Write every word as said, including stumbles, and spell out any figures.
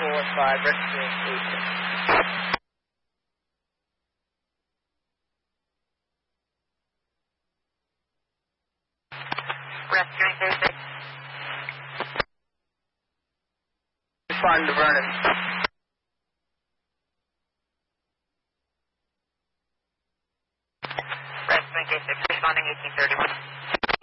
four five, registering eight six. Registering eight six. Responding to Vernon. Registering eight six, responding eighteen thirty-one.